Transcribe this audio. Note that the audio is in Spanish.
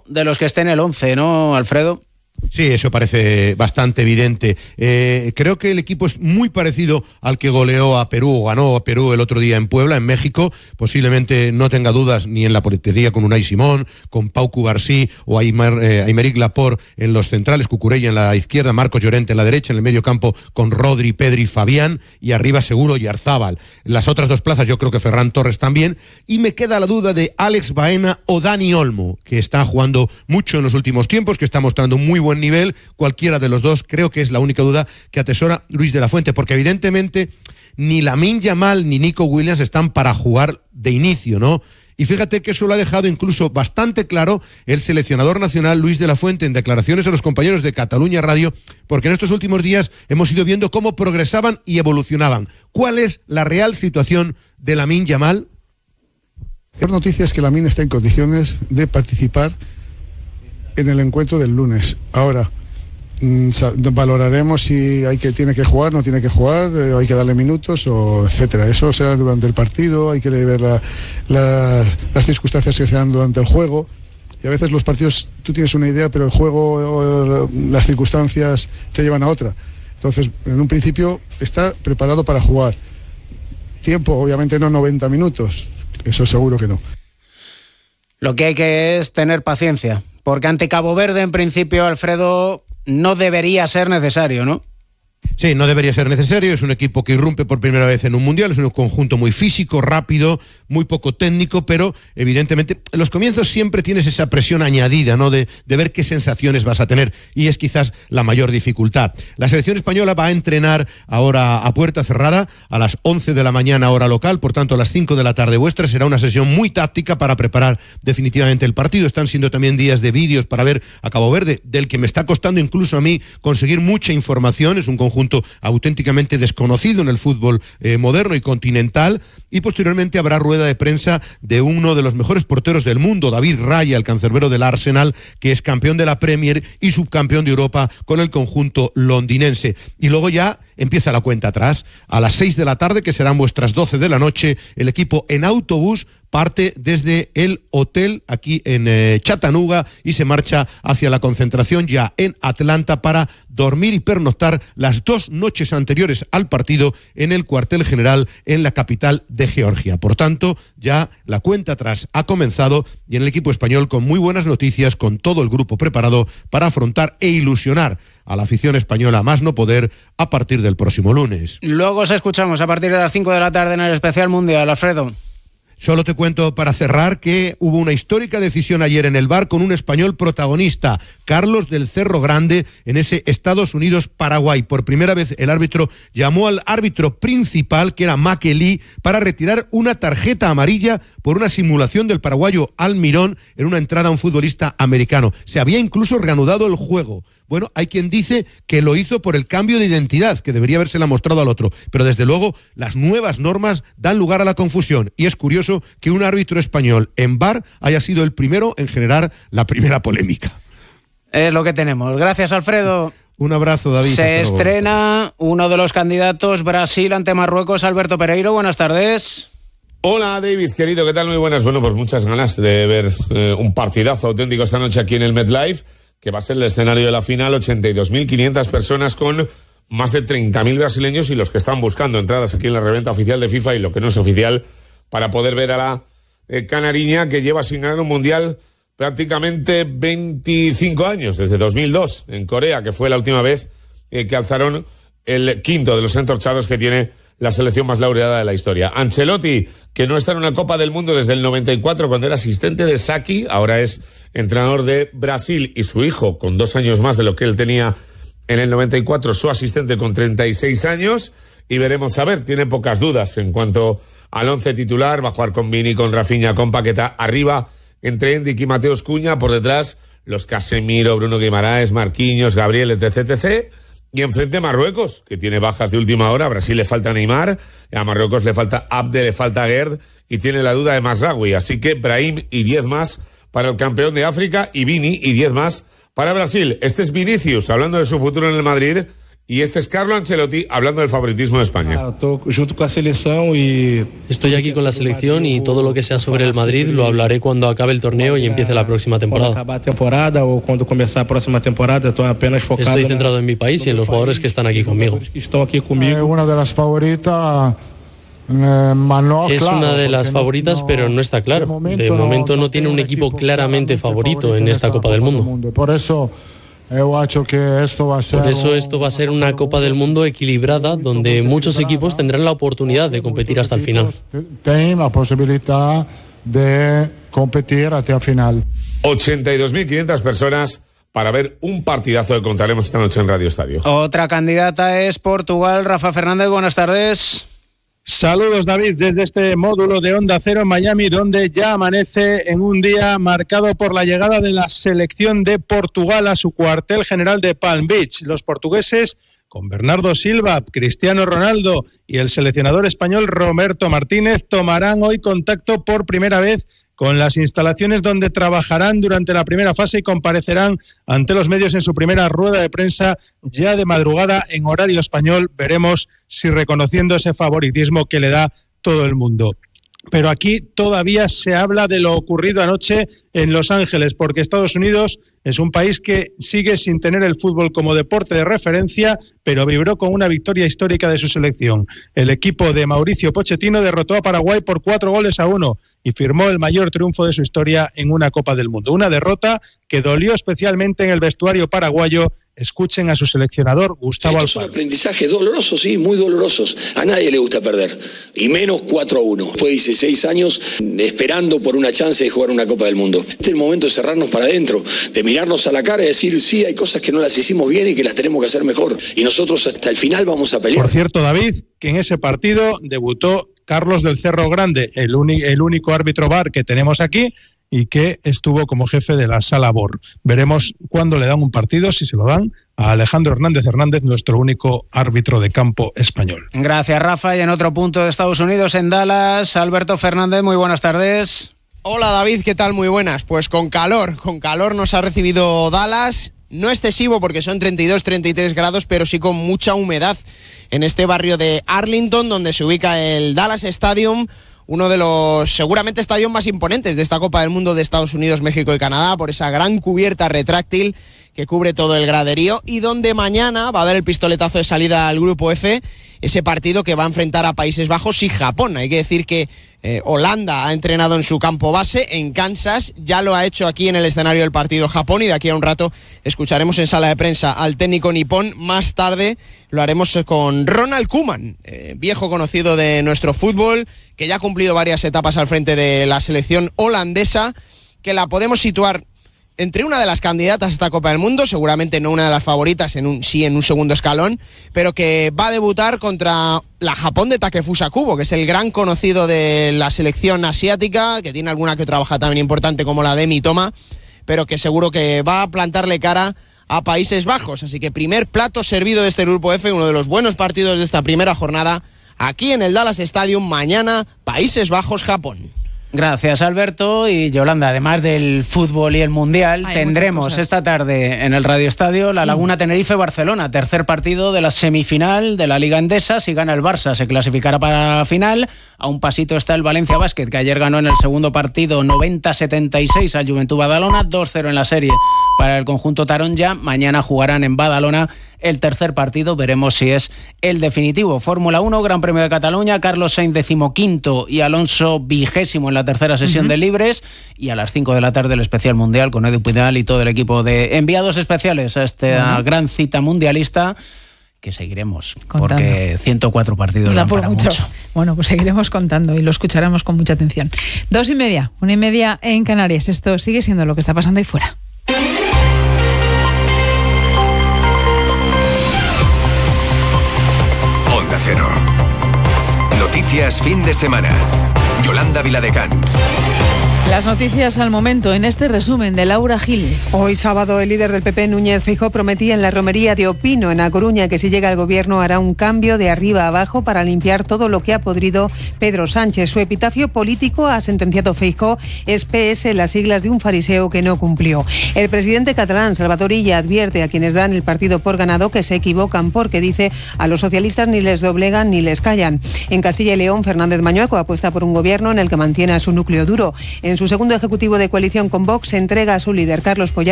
de los que esté en el 11, ¿no, Alfredo? Sí, eso parece bastante evidente. Creo que el equipo es muy parecido al que goleó a Perú, o ganó a Perú el otro día en Puebla, en México. Posiblemente no tenga dudas ni en la portería con Unai Simón, con Pau Cubarsí o Aymeric Laporte en los centrales, Cucurella en la izquierda, Marcos Llorente en la derecha, en el medio campo con Rodri, Pedri, Fabián, y arriba seguro Yarzábal. Las otras dos plazas yo creo que Ferran Torres también. Y me queda la duda de Alex Baena o Dani Olmo, que está jugando mucho en los últimos tiempos, que está mostrando muy buen nivel. Cualquiera de los dos creo que es la única duda que atesora Luis de la Fuente, porque evidentemente ni Lamine Yamal ni Nico Williams están para jugar de inicio, ¿no? Y fíjate que eso lo ha dejado incluso bastante claro el seleccionador nacional Luis de la Fuente en declaraciones a los compañeros de Cataluña Radio, porque en estos últimos días hemos ido viendo cómo progresaban y evolucionaban. ¿Cuál es la real situación de Lamine Yamal? La noticia es que Lamine está en condiciones de participar en el encuentro del lunes. Ahora, valoraremos si tiene que jugar, no tiene que jugar, hay que darle minutos, o etcétera. Eso será durante el partido, hay que ver las circunstancias que se dan durante el juego. Y a veces los partidos, tú tienes una idea, pero el juego, las circunstancias te llevan a otra. Entonces, en un principio, está preparado para jugar. Tiempo, obviamente no 90 minutos, eso seguro que no. Lo que hay que es tener paciencia. Porque ante Cabo Verde, en principio, Alfredo, no debería ser necesario, ¿no? Sí, no debería ser necesario. Es un equipo que irrumpe por primera vez en un mundial. Es un conjunto muy físico, rápido, muy poco técnico, pero evidentemente en los comienzos siempre tienes esa presión añadida, ¿no? De ver qué sensaciones vas a tener, y es quizás la mayor dificultad. La selección española va a entrenar ahora a puerta cerrada a las 11 de la mañana hora local, por tanto a las 5 de la tarde vuestra. Será una sesión muy táctica para preparar definitivamente el partido. Están siendo también días de vídeos para ver a Cabo Verde, del que me está costando incluso a mí conseguir mucha información. Es un conjunto auténticamente desconocido en el fútbol moderno y continental. Y posteriormente habrá rueda de prensa de uno de los mejores porteros del mundo, David Raya, el cancerbero del Arsenal, que es campeón de la Premier y subcampeón de Europa con el conjunto londinense. Y luego ya empieza la cuenta atrás. A las 6 de la tarde, que serán vuestras 12 de la noche, el equipo en autobús parte desde el hotel aquí en Chattanooga y se marcha hacia la concentración ya en Atlanta para dormir y pernoctar las 2 noches anteriores al partido en el cuartel general en la capital de Georgia. Por tanto, ya la cuenta atrás ha comenzado, y en el equipo español con muy buenas noticias, con todo el grupo preparado para afrontar e ilusionar a la afición española más no poder a partir del próximo lunes. Luego os escuchamos a partir de las 5 de la tarde en el especial mundial, Alfredo. Solo te cuento para cerrar que hubo una histórica decisión ayer en el VAR con un español protagonista, Carlos del Cerro Grande, en ese Estados Unidos-Paraguay. Por primera vez el árbitro llamó al árbitro principal, que era Maquelí, para retirar una tarjeta amarilla por una simulación del paraguayo Almirón en una entrada a un futbolista americano. Se había incluso reanudado el juego. Bueno, hay quien dice que lo hizo por el cambio de identidad, que debería habérsela mostrado al otro, pero desde luego las nuevas normas dan lugar a la confusión, y es curioso que un árbitro español en VAR haya sido el primero en generar la primera polémica. Es lo que tenemos. Gracias, Alfredo. Un abrazo, David. Se estrena uno de los candidatos, Brasil ante Marruecos. Alberto Pereiro, buenas tardes. Hola, David, querido, ¿qué tal? Muy buenas. Bueno, pues muchas ganas de ver un partidazo auténtico esta noche aquí en el MetLife, que va a ser el escenario de la final. 82.500 personas con más de 30.000 brasileños y los que están buscando entradas aquí en la reventa oficial de FIFA y lo que no es oficial, para poder ver a la canariña, que lleva sin ganar un mundial prácticamente 25 años, desde 2002 en Corea, que fue la última vez que alzaron el quinto de los entorchados que tiene la selección más laureada de la historia. Ancelotti, que no está en una Copa del Mundo desde el 94, cuando era asistente de Saki, ahora es entrenador de Brasil, y su hijo, con 2 años más de lo que él tenía en el 94, su asistente con 36 años, y veremos a ver, tiene pocas dudas en cuanto al 11 titular. Va a jugar con Vini, con Rafinha, con Paquetá, arriba entre Endic y Mateus Cunha, por detrás los Casemiro, Bruno Guimaraes, Marquinhos, Gabriel, etc. Y enfrente Marruecos, que tiene bajas de última hora. A Brasil le falta Neymar, a Marruecos le falta Abde, le falta Gerd, y tiene la duda de Mazraoui. Así que Brahim y 10 más para el campeón de África, y Vini y 10 más para Brasil. Este es Vinicius, hablando de su futuro en el Madrid Y este es Carlo Ancelotti hablando del favoritismo de España. Estoy aquí con la selección y todo lo que sea sobre el Madrid lo hablaré cuando acabe el torneo y empiece la próxima temporada. Estoy centrado en mi país y en los jugadores que están aquí conmigo. Una de las favoritas. Es una de las favoritas, pero no está claro. De momento no tiene un equipo claramente favorito en esta Copa del Mundo. Por eso esto va a ser una Copa del Mundo equilibrada, donde muchos equipos tendrán la oportunidad de competir hasta el final. Tienen la posibilidad de competir hasta el final. 82.500 personas para ver un partidazo que contaremos esta noche en Radio Estadio. Otra candidata es Portugal. Rafa Fernández, buenas tardes. Saludos, David, desde este módulo de Onda Cero en Miami, donde ya amanece en un día marcado por la llegada de la selección de Portugal a su cuartel general de Palm Beach. Los portugueses, con Bernardo Silva, Cristiano Ronaldo y el seleccionador español Roberto Martínez, tomarán hoy contacto por primera vez con las instalaciones donde trabajarán durante la primera fase y comparecerán ante los medios en su primera rueda de prensa ya de madrugada en horario español. Veremos si reconociendo ese favoritismo que le da todo el mundo. Pero aquí todavía se habla de lo ocurrido anoche en Los Ángeles, porque Estados Unidos es un país que sigue sin tener el fútbol como deporte de referencia, pero vibró con una victoria histórica de su selección. El equipo de Mauricio Pochettino derrotó a Paraguay por 4-1 y firmó el mayor triunfo de su historia en una Copa del Mundo. Una derrota que dolió especialmente en el vestuario paraguayo. Escuchen a su seleccionador, Gustavo Alfaro. Estos son aprendizajes dolorosos, sí, muy dolorosos. A nadie le gusta perder, y menos 4-1. Después de 16 años esperando por una chance de jugar una Copa del Mundo. Este es el momento de cerrarnos para adentro, de mirarnos a la cara y decir, sí, hay cosas que no las hicimos bien y que las tenemos que hacer mejor. Y nosotros hasta el final vamos a pelear. Por cierto, David, que en ese partido debutó Carlos del Cerro Grande, el único árbitro VAR que tenemos aquí, y que estuvo como jefe de la Sala VAR. Veremos cuándo le dan un partido, si se lo dan, a Alejandro Hernández Hernández, nuestro único árbitro de campo español. Gracias, Rafa. Y en otro punto de Estados Unidos, en Dallas, Alberto Fernández, muy buenas tardes. Hola, David, ¿qué tal? Muy buenas. Pues con calor nos ha recibido Dallas. No excesivo porque son 32-33 grados, pero sí con mucha humedad en este barrio de Arlington, donde se ubica el Dallas Stadium, uno de los seguramente estadios más imponentes de esta Copa del Mundo de Estados Unidos, México y Canadá, por esa gran cubierta retráctil que cubre todo el graderío, y donde mañana va a dar el pistoletazo de salida al Grupo F, ese partido que va a enfrentar a Países Bajos y Japón. Hay que decir que Holanda ha entrenado en su campo base, en Kansas, ya lo ha hecho aquí en el escenario del partido Japón, y de aquí a un rato escucharemos en sala de prensa al técnico nipón. Más tarde lo haremos con Ronald Koeman, viejo conocido de nuestro fútbol, que ya ha cumplido varias etapas al frente de la selección holandesa, que la podemos situar entre una de las candidatas a esta Copa del Mundo, seguramente no una de las favoritas, en un segundo escalón, pero que va a debutar contra la Japón de Takefusa Kubo, que es el gran conocido de la selección asiática, que tiene alguna que otra baja también importante como la de Mitoma, pero que seguro que va a plantarle cara a Países Bajos. Así que primer plato servido de este Grupo F, uno de los buenos partidos de esta primera jornada, aquí en el Dallas Stadium, mañana Países Bajos-Japón. Gracias, Alberto. Y Yolanda, además del fútbol y el Mundial, tendremos esta tarde en el Radio Estadio la Laguna Tenerife-Barcelona, tercer partido de la semifinal de la Liga Endesa. Si gana el Barça, se clasificará para la final. A un pasito está el Valencia Basket, que ayer ganó en el segundo partido 90-76 al Juventud Badalona, 2-0 en la serie para el conjunto Taronja. Mañana jugarán en Badalona el tercer partido, veremos si es el definitivo. Fórmula 1, Gran Premio de Cataluña, Carlos Sainz 15º y Alonso 20º en la tercera sesión de libres, y a las 5 de la tarde el especial mundial con Edu Pidal y todo el equipo de enviados especiales a esta gran cita mundialista, que seguiremos contando, porque 104 partidos dan para mucho. Bueno, pues seguiremos contando y lo escucharemos con mucha atención. 2:30, 1:30 en Canarias. Esto sigue siendo lo que está pasando ahí fuera. Onda Cero. Noticias fin de semana. Yolanda Viladecans. Las noticias al momento en este resumen de Laura Gil. Hoy sábado el líder del PP, Núñez Feijóo, prometía en la romería de Opino, en A Coruña, que si llega al gobierno hará un cambio de arriba a abajo para limpiar todo lo que ha podrido Pedro Sánchez. Su epitafio político, ha sentenciado Feijóo, es PS, las siglas de un fariseo que no cumplió. El presidente catalán, Salvador Illa, advierte a quienes dan el partido por ganado que se equivocan porque, dice, a los socialistas ni les doblegan ni les callan. En Castilla y León, Fernández Mañueco apuesta por un gobierno en el que mantiene a su núcleo duro. En su segundo ejecutivo de coalición con Vox se entrega a su líder, Carlos Pollán,